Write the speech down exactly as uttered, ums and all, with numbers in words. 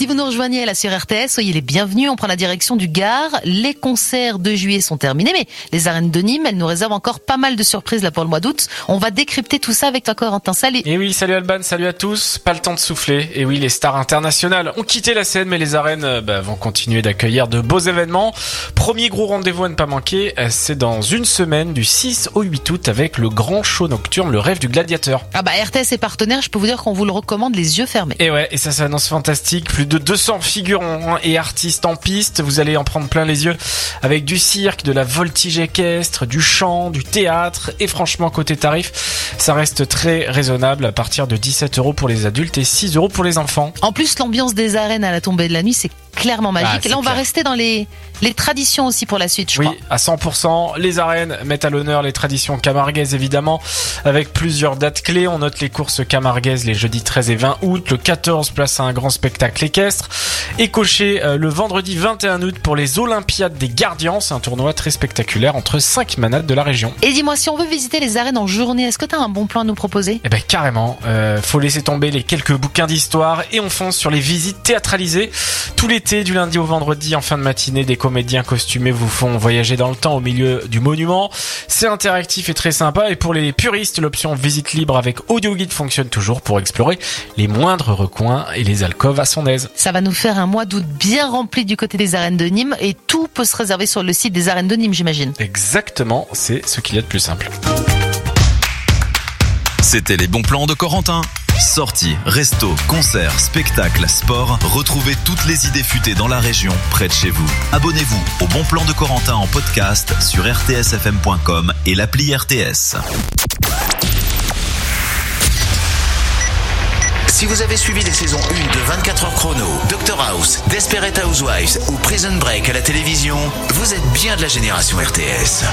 vous nous rejoignez là sur R T S, soyez les bienvenus. On prend la direction du Gard. Les concerts de juillet sont terminés, mais les arènes de Nîmes, elles nous réservent encore pas mal de surprises là pour le mois d'août. On va décrypter tout ça avec toi, Corentin. Salut. Et oui, salut Alban, salut à tous. Pas le temps de souffler. Et oui, les stars internationales ont quitté la scène, mais les arènes bah, vont continuer d'accueillir de beaux événements. Premier gros rendez-vous à ne pas manquer, c'est dans une semaine, du six au huit août, avec le grand show nocturne Le Rêve du Gladiateur. Ah bah R T S est partenaire, je peux vous dire qu'on vous le recommande les yeux fermés. Et ouais, et ça s'annonce fantastique. Plus de deux cents figurants et artistes en piste. Vous allez en prendre plein les yeux avec du cirque, de la voltige équestre, du chant, du théâtre. Et franchement, côté tarif, ça reste très raisonnable à partir de dix-sept euros pour les adultes et six euros pour les enfants. En plus, l'ambiance des arènes à la tombée de la nuit, c'est clairement magique. Ah, Là, on clair. va rester dans les, les traditions aussi pour la suite, je oui, crois. à cent pour cent. Les arènes mettent à l'honneur les traditions camarguaises, évidemment, avec plusieurs dates clés. On note les courses camarguaises les jeudis treize et vingt août. Le quatorze, place à un grand spectacle équestre. Et coché euh, le vendredi vingt et un août pour les Olympiades des Gardians. C'est un tournoi très spectaculaire entre cinq manades de la région. Et dis-moi, si on veut visiter les arènes en journée, est-ce que tu as un bon plan à nous proposer ? Eh ben carrément, euh, faut laisser tomber les quelques bouquins d'histoire et on fonce sur les visites théâtralisées. Tout l'été, du lundi au vendredi, en fin de matinée, des comédiens costumés vous font voyager dans le temps au milieu du monument. C'est interactif et très sympa, et pour les puristes, l'option visite libre avec audio guide fonctionne toujours pour explorer les moindres recoins et les alcôves à son aise. Ça va nous faire un mois d'août bien rempli du côté des arènes de Nîmes, et tout peut se réserver sur le site des arènes de Nîmes, j'imagine. Exactement, c'est ce qu'il y a de plus simple. C'était les bons plans de Corentin. Sorties, restos, concerts, spectacles, sport. Retrouvez toutes les idées futées dans la région, près de chez vous. Abonnez-vous au Bon Plan de Corentin en podcast sur r t s f m point com et l'appli R T S. Si vous avez suivi les saisons un de vingt-quatre heures chrono, Doctor House, Desperate Housewives ou Prison Break à la télévision, vous êtes bien de la génération R T S.